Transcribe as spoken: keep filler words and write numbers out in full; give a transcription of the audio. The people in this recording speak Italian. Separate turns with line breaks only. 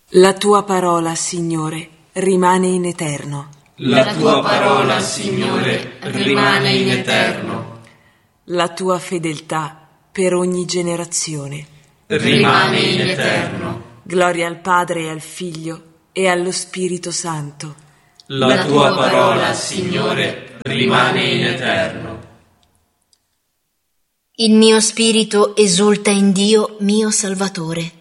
La tua parola, Signore, rimane in eterno.
La tua parola, Signore, rimane in eterno.
La tua fedeltà per ogni generazione
rimane in eterno.
Gloria al Padre e al Figlio e allo Spirito Santo.
La tua parola, Signore, rimane in eterno.
Il mio spirito esulta in Dio, mio Salvatore,